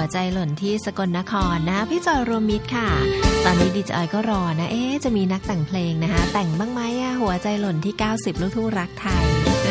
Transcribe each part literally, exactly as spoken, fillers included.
ใจหล่นที่สกลนครนะพี่จอยรวมมิตรค่ะตอนนี้ดีจอยก็รอนะเอ๊ะจะมีนักแต่งเพลงนะคะแต่งบ้างไหมอะหัวใจหล่นที่เก้าสิบลูกทุ่งรักไทย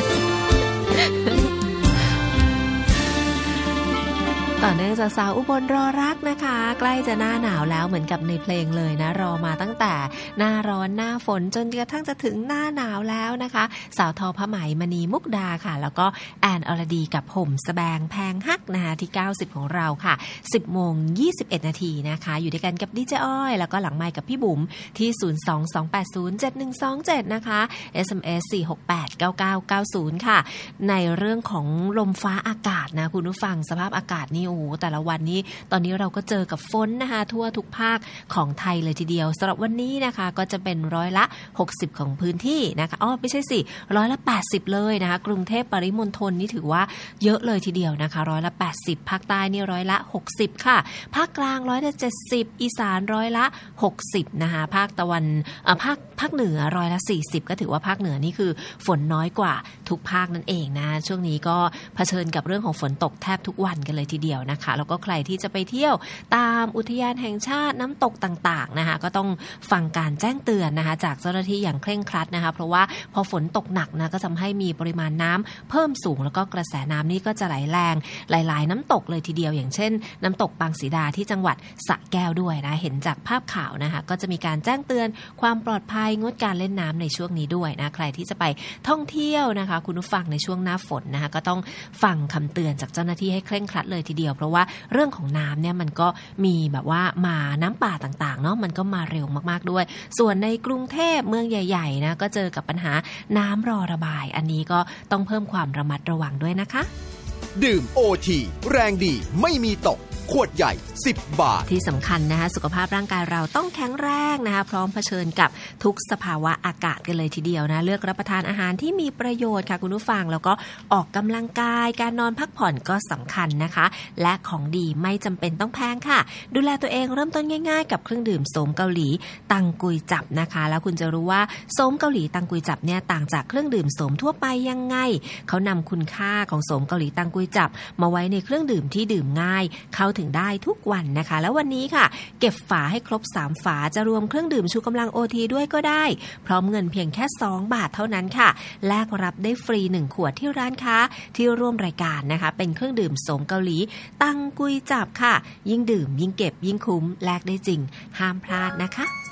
ต่อเนื่องจากสาวอุบลรอรักนะคะใกล้จะหน้าหนาวแล้วเหมือนกับในเพลงเลยนะรอมาตั้งแต่หน้าร้อนหน้าฝนจนกระทั่งจะถึงหน้าหนาวแล้วนะคะสาวทอผ้าไหมมณีมุกดาค่ะแล้วก็แอนอรดีกับห่มสแบงแพงฮักนะคะที่เก้าสิบของเราค่ะ สิบโมงยี่สิบเอ็ดนาทีนะคะอยู่ด้วยกันกับดีเจอ้อยแล้วก็หลังไมค์กับพี่บุ๋มที่ศูนย์ สอง สอง แปด ศูนย์ เจ็ด หนึ่ง สอง เจ็ดนะคะ เอส เอ็ม เอส สี่ หก แปด เก้า เก้า เก้า ศูนย์ค่ะในเรื่องของลมฟ้าอากาศนะคุณผู้ฟังสภาพอากาศนี่โอ้โหแต่ละวันนี้ตอนนี้เราก็เจอกับฝนนะคะทั่วทุกภาคของไทยเลยทีเดียวสำหรับวันนี้นะคะก็จะเป็นร้อยละหกสิบของพื้นที่นะคะอ๋อไม่ใช่สิร้อยละแปดสิบเลยนะคะกรุงเทพปริมณฑลนี่ถือว่าเยอะเลยทีเดียวนะคะร้อยละแปดสิบภาคใต้นี่ร้อยละหกสิบค่ะภาคกลางร้อยละเจ็ดสิบอีสานร้อยละหกสิบนะคะภาคตะวันเอ่อภาคภาคเหนือร้อยละสี่สิบก็ถือว่าภาคเหนือนี่คือฝนน้อยกว่าทุกภาคนั่นเองนะช่วงนี้ก็เผชิญกับเรื่องของฝนตกแทบทุกวันกันเลยทีเดียวนะคะแล้วก็ใครที่จะไปเที่ยวตามอุทยานแห่งชาติน้ำตกต่างๆนะคะก็ต้องฟังการแจ้งเตือนนะคะจากเจ้าหน้าที่อย่างเคร่งครัดนะคะเพราะว่าพอฝนตกหนักนะก็ทำให้มีปริมาณน้ำเพิ่มสูงแล้วก็กระแสน้ำนี่ก็จะไหลแรงหลายๆน้ำตกเลยทีเดียวอย่างเช่นน้ำตกปางสีดาที่จังหวัดสระแก้วด้วยนะเห็นจากภาพข่าวนะคะก็จะมีการแจ้งเตือนความปลอดภัยงดการเล่นน้ำในช่วงนี้ด้วยนะใครที่จะไปท่องเที่ยวนะคะคุณผู้ฟังในช่วงหน้าฝนนะคะก็ต้องฟังคำเตือนจากเจ้าหน้าที่ให้เคร่งครัดเลยทีเดียวเพราะว่าเรื่องของน้ำเนี่ยมันก็มีแบบว่ามาน้ำป่าต่างๆเนาะมันก็มาเร็วมากๆด้วยส่วนในกรุงเทพเมืองใหญ่ๆนะก็เจอกับปัญหาน้ำรอระบายอันนี้ก็ต้องเพิ่มความระมัดระวังด้วยนะคะดื่ม โอ ที แรงดีไม่มีตกขวดใหญ่สิบบาทที่สำคัญนะคะสุขภาพร่างกายเราต้องแข็งแรงนะคะพร้อมเผชิญกับทุกสภาวะอากาศกันเลยทีเดียวนะเลือกรับประทานอาหารที่มีประโยชน์ค่ะคุณผู้ฟังแล้วก็ออกกำลังกายการนอนพักผ่อนก็สำคัญนะคะและของดีไม่จำเป็นต้องแพงค่ะดูแลตัวเองเริ่มต้นง่ายๆกับเครื่องดื่มโสมเกาหลีตังกุยจับนะคะแล้วคุณจะรู้ว่าโสมเกาหลีตังกุยจับเนี่ยต่างจากเครื่องดื่มโสมทั่วไปยังไงเขานำคุณค่าของโสมเกาหลีตังกุยจับมาไว้ในเครื่องดื่มที่ดื่มง่ายเข้าถึงได้ทุกวันนะคะแล้ววันนี้ค่ะเก็บฝาให้ครบสามฝาจะรวมเครื่องดื่มชูกำลัง โอ ที ด้วยก็ได้พร้อมเงินเพียงแค่สองบาทเท่านั้นค่ะแลกรับได้ฟรีหนึ่งขวดที่ร้านค้าที่ร่วมรายการนะคะเป็นเครื่องดื่มโสมเกาหลีตังกุยจับค่ะยิ่งดื่มยิ่งเก็บยิ่งคุ้มแลกได้จริงห้ามพลาดนะคะ